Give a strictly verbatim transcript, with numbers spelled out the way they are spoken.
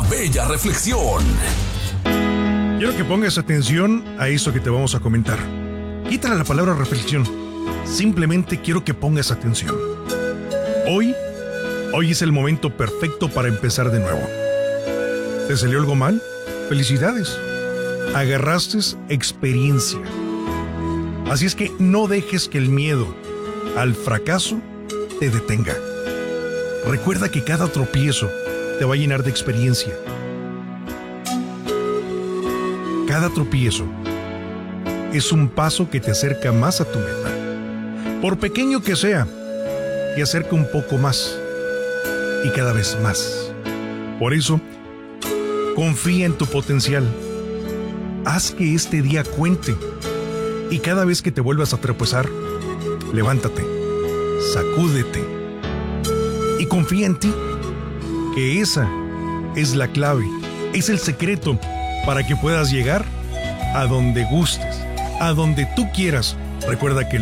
bella reflexión. Quiero que pongas atención a esto que te vamos a comentar. Quítale la palabra reflexión. Simplemente quiero que pongas atención. Hoy, hoy es el momento perfecto para empezar de nuevo. ¿Te salió algo mal? Felicidades. Agarraste experiencia. Así es que no dejes que el miedo al fracaso te detenga. Recuerda que cada tropiezo te va a llenar de experiencia. Cada tropiezo es un paso que te acerca más a tu meta. Por pequeño que sea, te acerca un poco más y cada vez más. Por eso, confía en tu potencial. Haz que este día cuente y cada vez que te vuelvas a tropezar, levántate, sacúdete y confía en ti, que esa es la clave, es el secreto para que puedas llegar a donde gustes, a donde tú quieras. Recuerda que el